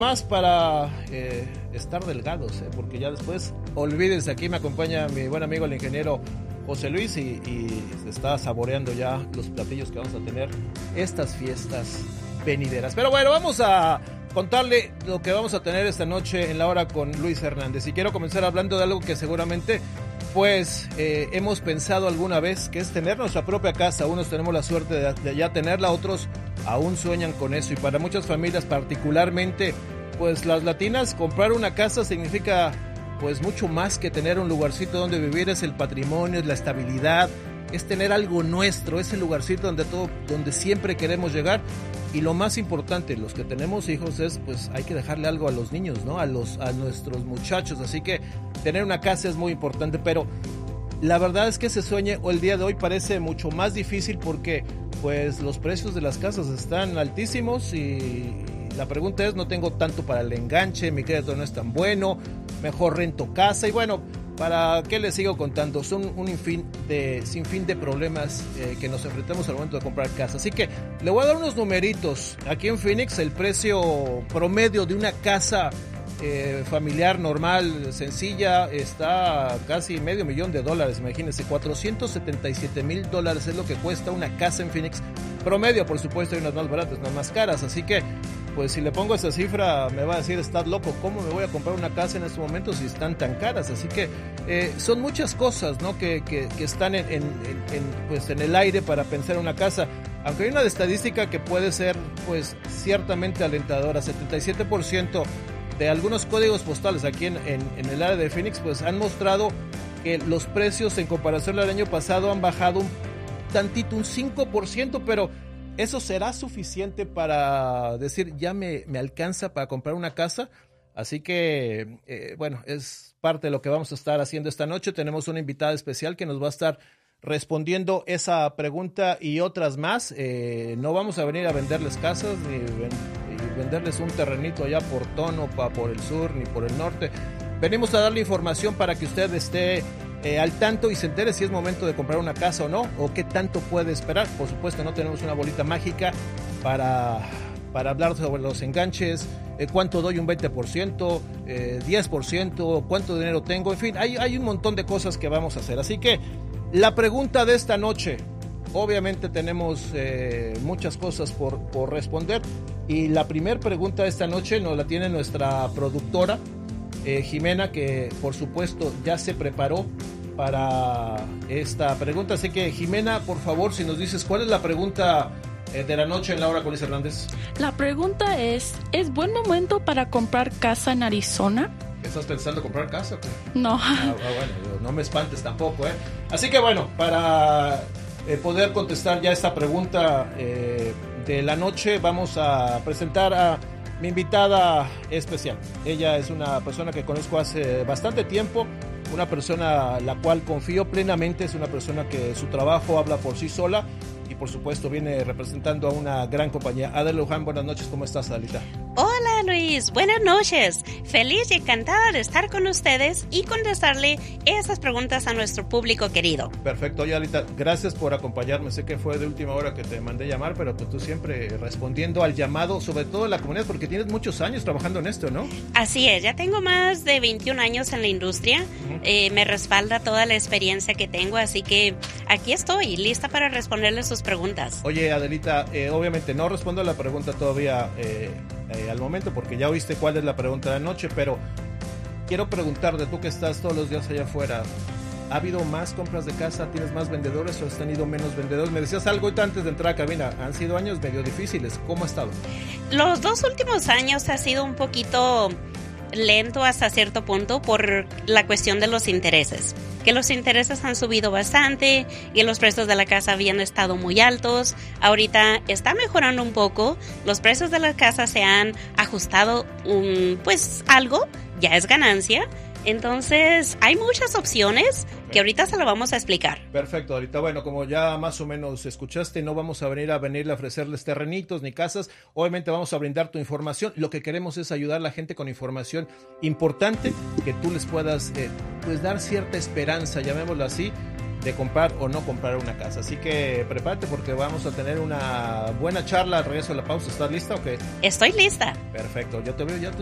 Más para estar delgados, porque ya después, olvídense, aquí me acompaña mi buen amigo el ingeniero José Luis y se está saboreando ya los platillos que vamos a tener estas fiestas venideras. Pero bueno, vamos a contarle lo que vamos a tener esta noche en la hora con Luis Hernández. Y quiero comenzar hablando de algo que seguramente pues hemos pensado alguna vez, que es tener nuestra propia casa. Unos tenemos la suerte de ya tenerla, otros aún sueñan con eso. Y para muchas familias, particularmente pues las latinas, comprar una casa significa pues mucho más que tener un lugarcito donde vivir. Es el patrimonio, es la estabilidad, es tener algo nuestro, es el lugarcito donde siempre queremos llegar. Y lo más importante, los que tenemos hijos, es pues hay que dejarle algo a los niños, ¿no? A nuestros muchachos. Así que tener una casa es muy importante, pero la verdad es que ese sueño el día de hoy parece mucho más difícil porque pues los precios de las casas están altísimos y la pregunta es, no tengo tanto para el enganche, mi crédito no es tan bueno, mejor rento casa. Y bueno, ¿para qué les sigo contando? Son un sinfín de problemas que nos enfrentamos al momento de comprar casa. Así que le voy a dar unos numeritos. Aquí en Phoenix el precio promedio de una casa familiar, normal, sencilla, está casi $500,000. Imagínense, $477,000 es lo que cuesta una casa en Phoenix. Promedio, por supuesto, hay unas más baratas, unas más caras. Así que pues si le pongo esa cifra me va a decir, estás loco, ¿cómo me voy a comprar una casa en estos momentos si están tan caras? Así que son muchas cosas, ¿no? que están pues en el aire para pensar en una casa. Aunque hay una estadística que puede ser pues ciertamente alentadora. 77% de algunos códigos postales aquí en el área de Phoenix pues han mostrado que los precios en comparación al año pasado han bajado un tantito, un 5%, pero ¿eso será suficiente para decir ya me alcanza para comprar una casa? Así que, bueno, es parte de lo que vamos a estar haciendo esta noche. Tenemos una invitada especial que nos va a estar respondiendo esa pregunta y otras más. No vamos a venir a venderles casas ni venderles un terrenito allá por Tonopah, por el sur, ni por el norte. Venimos a darle información para que usted esté al tanto y se entere si es momento de comprar una casa o no, o qué tanto puede esperar. Por supuesto, no tenemos una bolita mágica para hablar sobre los enganches, cuánto doy un 20%, 10%, cuánto dinero tengo, en fin, hay un montón de cosas que vamos a hacer. Así que la pregunta de esta noche, obviamente tenemos muchas cosas por responder, y la primera pregunta de esta noche nos la tiene nuestra productora, Jimena, que por supuesto ya se preparó para esta pregunta. Así que Jimena, por favor, si nos dices cuál es la pregunta de la noche en la hora con Luis Hernández. La pregunta ¿es buen momento para comprar casa en Arizona? ¿Estás pensando comprar casa? No. Bueno, no me espantes tampoco, ¿eh? Así que bueno, para poder contestar ya esta pregunta de la noche, vamos a presentar a mi invitada especial. Ella es una persona que conozco hace bastante tiempo, una persona la cual confío plenamente, es una persona que su trabajo habla por sí sola y por supuesto viene representando a una gran compañía. Adela Luján, buenas noches, ¿cómo estás, Adelita? Hola Luis, buenas noches. Feliz y encantada de estar con ustedes y contestarle esas preguntas a nuestro público querido. Perfecto, oye Adelita, gracias por acompañarme. Sé que fue de última hora que te mandé llamar, pero tú siempre respondiendo al llamado, sobre todo en la comunidad, porque tienes muchos años trabajando en esto, ¿no? Así es, ya tengo más de 21 años en la industria. Me respalda toda la experiencia que tengo, así que aquí estoy, lista para responderle sus preguntas. Oye Adelita, obviamente no respondo a la pregunta todavía al momento, porque ya oíste cuál es la pregunta de la noche, pero quiero preguntarte, tú que estás todos los días allá afuera, ¿ha habido más compras de casa? ¿Tienes más vendedores o has tenido menos vendedores? Me decías algo antes de entrar a cabina, han sido años medio difíciles, ¿cómo ha estado? Los 2 últimos años ha sido un poquito lento hasta cierto punto por la cuestión de los intereses, que los intereses han subido bastante y los precios de la casa habían estado muy altos. Ahorita está mejorando un poco, los precios de la casa se han ajustado pues algo, ya es ganancia. Entonces hay muchas opciones que ahorita se lo vamos a explicar. Perfecto, ahorita bueno, como ya más o menos escuchaste, no vamos a venirle a ofrecerles terrenitos ni casas, obviamente vamos a brindar tu información. Lo que queremos es ayudar a la gente con información importante que tú les puedas pues dar cierta esperanza, llamémoslo así, de comprar o no comprar una casa. Así que prepárate porque vamos a tener una buena charla al regreso de la pausa. ¿Estás lista o qué? Estoy lista. Perfecto, yo te veo ya.